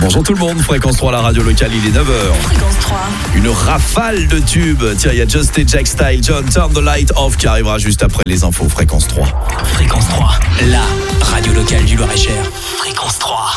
Bonjour tout le monde, Fréquence 3, la radio locale, il est 9h. Fréquence 3. Une rafale de tubes. Tiens, il y a Just et Jack Style, John, Turn the Light Off qui arrivera juste après les infos. Fréquence 3. Fréquence 3, la radio locale du Loir-et-Cher. Fréquence 3.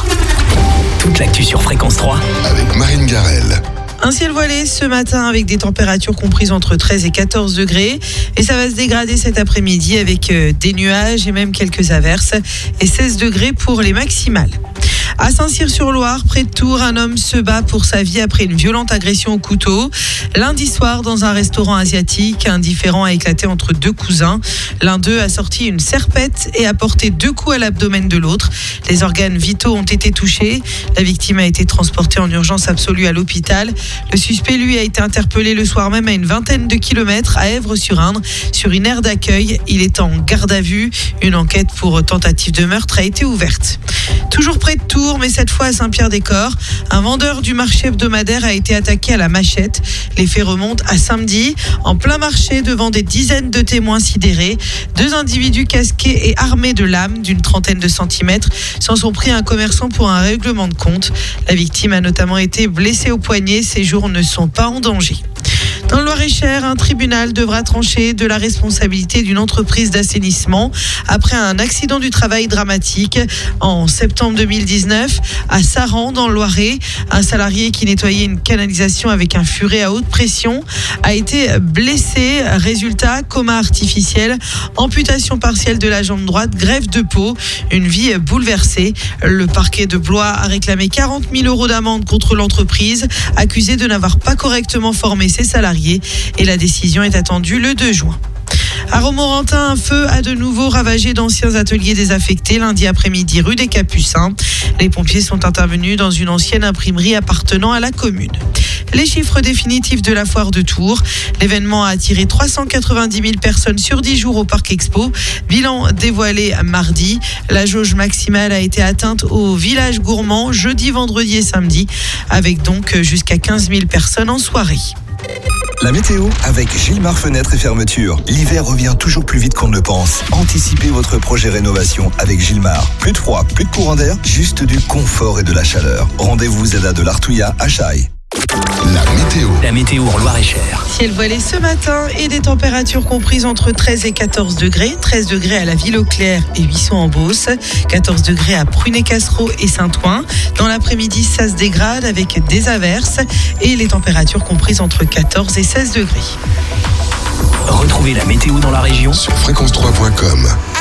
Toute l'actu sur Fréquence 3. Avec Marine Garrel. Un ciel voilé ce matin avec des températures comprises entre 13 et 14 degrés. Et ça va se dégrader cet après-midi avec des nuages et même quelques averses. Et 16 degrés pour les maximales. À Saint-Cyr-sur-Loire, près de Tours, un homme se bat pour sa vie après une violente agression au couteau. Lundi soir, dans un restaurant asiatique, un différend a éclaté entre deux cousins. L'un d'eux a sorti une serpette et a porté 2 coups à l'abdomen de l'autre. Les organes vitaux ont été touchés. La victime a été transportée en urgence absolue à l'hôpital. Le suspect, lui, a été interpellé le soir même à une vingtaine de kilomètres à Èvres-sur-Indre, sur une aire d'accueil. Il est en garde à vue. Une enquête pour tentative de meurtre a été ouverte. Toujours près de Tours, mais cette fois à Saint-Pierre-des-Corps, un vendeur du marché hebdomadaire a été attaqué à la machette. Les faits remontent à samedi, en plein marché, devant des dizaines de témoins sidérés. 2 individus casqués et armés de lames d'une trentaine de centimètres s'en sont pris à un commerçant pour un règlement de compte. La victime a notamment été blessée au poignet. Ses jours ne sont pas en danger. Dans le Loir-et-Cher, un tribunal devra trancher de la responsabilité d'une entreprise d'assainissement après un accident du travail dramatique en septembre 2019 à Saran dans le Loiret. Un salarié qui nettoyait une canalisation avec un furet à haute pression a été blessé. Résultat, coma artificiel, amputation partielle de la jambe droite, greffe de peau, une vie bouleversée. Le parquet de Blois a réclamé 40 000 € d'amende contre l'entreprise, accusée de n'avoir pas correctement formé ses salariés. Et la décision est attendue le 2 juin. À Romorantin, un feu a de nouveau ravagé d'anciens ateliers désaffectés lundi après-midi rue des Capucins. Les pompiers sont intervenus dans une ancienne imprimerie appartenant à la commune. Les chiffres définitifs de la foire de Tours. L'événement a attiré 390 000 personnes sur 10 jours au Parc Expo. Bilan dévoilé mardi. La jauge maximale a été atteinte au village gourmand jeudi, vendredi et samedi, avec donc jusqu'à 15 000 personnes en soirée. La météo avec Gilmar Fenêtres et Fermetures. L'hiver revient toujours plus vite qu'on ne le pense. Anticipez votre projet rénovation avec Gilmar. Plus de froid, plus de courant d'air, juste du confort et de la chaleur. Rendez-vous ZADA de l'Artouillat à Chaille. La météo en Loir-et-Cher. Ciel voilé ce matin et des températures comprises entre 13 et 14 degrés. 13 degrés à la Ville-aux-Clercs et Huisson-en-Beauce. 14 degrés à Prunet-Cassereau et Saint-Ouen. Dans l'après-midi, ça se dégrade avec des averses et les températures comprises entre 14 et 16 degrés. Retrouvez la météo dans la région sur fréquence3.com.